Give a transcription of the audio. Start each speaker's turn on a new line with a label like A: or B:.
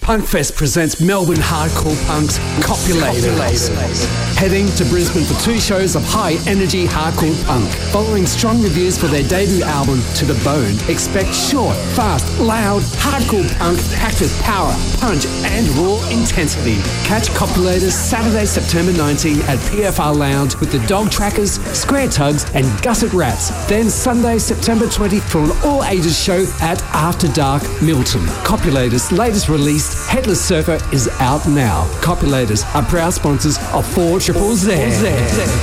A: Punkfest presents Melbourne hardcore punks Copulators. Heading to Brisbane for 2 shows of high-energy hardcore punk. Following strong reviews for their debut album, To The Bone, expect short, fast, loud, hardcore punk packed with power, punch and raw intensity. Catch Copulators Saturday, September 19 at PFR Lounge with the Dog Trackers, Square Tugs and Gusset Rats. Then Sunday, September 20 for an all-ages show at After Dark Milton. Copulators' latest release, Headless Surfer, is out now. Copulators are proud sponsors of 4ZZZ.